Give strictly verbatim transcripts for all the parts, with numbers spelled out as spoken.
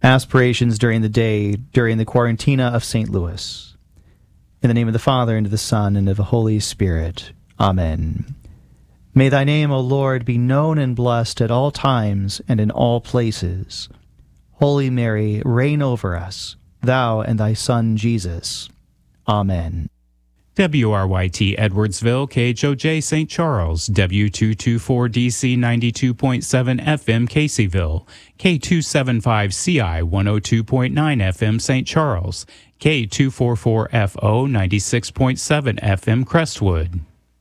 aspirations during the day during the Quarantina of Saint Louis. In the name of the Father, and of the Son, and of the Holy Spirit. Amen. May thy name, O Lord, be known and blessed at all times and in all places. Holy Mary, reign over us, thou and thy Son Jesus. Amen. W R Y T Edwardsville, K H O J Saint Charles, W two twenty-four D C ninety-two point seven F M Caseyville, K two seventy-five C I one oh two point nine F M Saint Charles, K two forty-four F O ninety-six point seven F M Crestwood.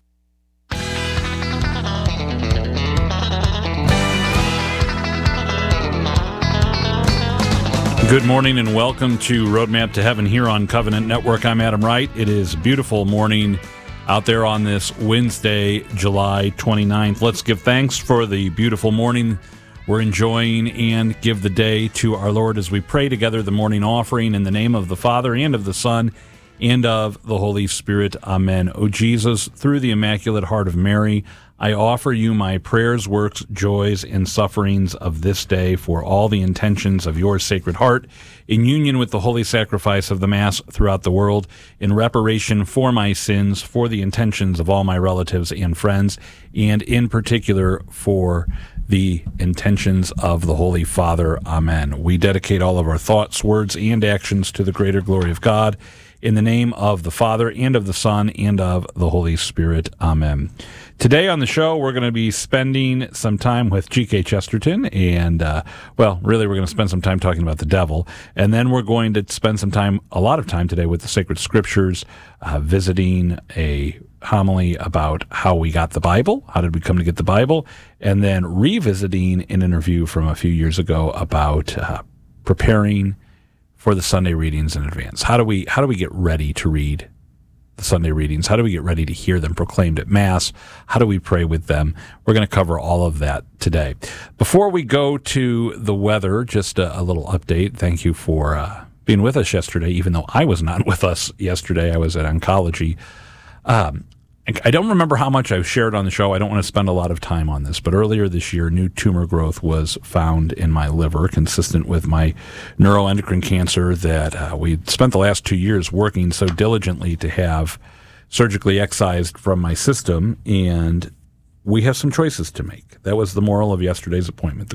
Good morning and welcome to Roadmap to Heaven here on Covenant Network. I'm Adam Wright. It is a beautiful morning out there on this Wednesday, July twenty-ninth. Let's give thanks for the beautiful morning we're enjoying and give the day to our Lord as we pray together the morning offering in the name of the Father and of the Son and of the Holy Spirit. Amen. O Jesus, through the Immaculate Heart of Mary, I offer you my prayers, works, joys, and sufferings of this day for all the intentions of your Sacred Heart, in union with the holy sacrifice of the Mass throughout the world, in reparation for my sins, for the intentions of all my relatives and friends, and in particular for the intentions of the Holy Father. Amen. We dedicate all of our thoughts, words, and actions to the greater glory of God, in the name of the Father, and of the Son, and of the Holy Spirit. Amen. Today on the show, we're going to be spending some time with G K Chesterton, and, uh, well, really, we're going to spend some time talking about the devil, and then we're going to spend some time, a lot of time today, with the Sacred Scriptures, uh, visiting a homily about how we got the Bible, how did we come to get the Bible, and then revisiting an interview from a few years ago about uh, preparing for the Sunday readings in advance. How do we how do we get ready to read the Sunday readings? How do we get ready to hear them proclaimed at Mass? How do we pray with them? We're going to cover all of that today. Before we go to the weather, just a, a little update. Thank you for uh, being with us yesterday, even though I was not with us yesterday. I was at oncology. Um, I don't remember how much I've shared on the show. I don't want to spend a lot of time on this, but earlier this year, new tumor growth was found in my liver, consistent with my neuroendocrine cancer that uh, we spent the last two years working so diligently to have surgically excised from my system, and we have some choices to make. That was the moral of yesterday's appointment. The